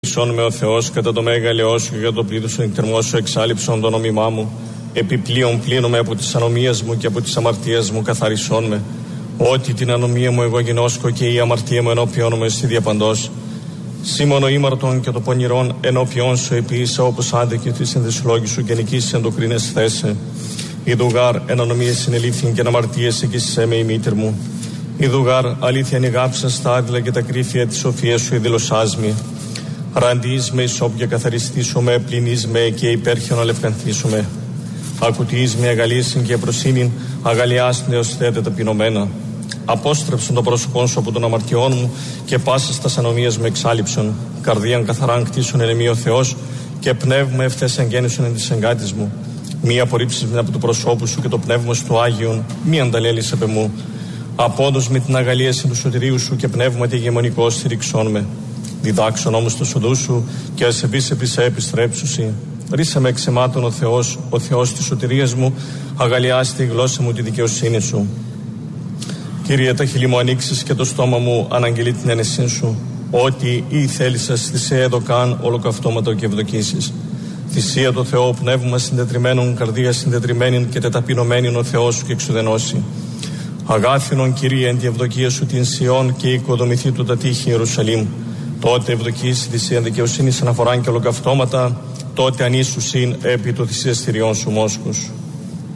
Σών με ο Θεός κατά το μέγα ελαιός σου και για το πλήθος των εκτερμών σου εξάλειψον το νόμιμά μου. Επιπλέον πλύνομαι από τις ανομίες μου και από τις αμαρτίες μου καθαρισόν με. Ότι την ανομία μου εγώ γινώσκω και η αμαρτία μου ενώπιον μου εσύ διαπαντός. Σήμωνο ήμαρτον και το πονηρόν ενώπιον σου επίησα όπως άδικη τη συνδεσλόγη σου και νικήσεις εντοκρίνες θέσε. Ιδουγάρ εν ανομίες συνελήφθην και εν αμαρτίες εκείσισέ με η μήτηρ μου. Ιδουγάρ αλήθεια νηγάψα στα άδειλα και τα κρύφια της σοφίας σου ειδηλωσάς με. Ραντείς με ισόπια καθαριστήσομαι, πληνείς με και υπέρχιον αλευκανθήσομαι. Ακουτείς με αγαλίασιν και προσύνην, αγαλιάσιν έως θέτε ταπεινωμένα. Απόστρεψον το πρόσωπόν σου από των αμαρτιών μου και πάσας τας ανομίας μου εξάλειψον. Καρδίαν καθαράν κτίσον εν εμή ο Θεός και πνεύμα ευθές εγγέννησον εν της εγκάτης μου. Μη απορρίψεις με από του προσώπου σου και το πνεύμα σου του Άγιον, μη ανταλέλεις επ' εμού. Απόδος με την αγαλίαση του σωτηρίου σου και πνεύματι ηγεμονικό στηριξών με. Διδάξον όμως το σοδού σου και ας επίσε επιστρέψουσι. Ρίσε με εξαιμάτων ο Θεός της σωτηρίας μου, αγαλιάσει τη γλώσσα μου τη δικαιοσύνη σου. Κύριε, τα χείλη μου ανοίξεις και το στόμα μου αναγγελεί την ένεσή σου. Ότι ή θέλησας θυσία εδωκάν ολοκαυτώματα και ευδοκίσεις. Θυσία το Θεό, πνεύμα συντετριμένων, καρδία συντετριμένην και τεταπεινωμένην ο Θεός σου και εξουδενώσει. Αγάθινον Κύριε εν τη ευδοκία σου την Σιών και οικοδομηθεί του τα τείχη Ιερουσαλήμ. Τότε ευδοκίσει θυσία δικαιοσύνης αναφοράν και ολοκαυτώματα, τότε ανήσουσιν επί το θυσιαστηριών σου μόσχους.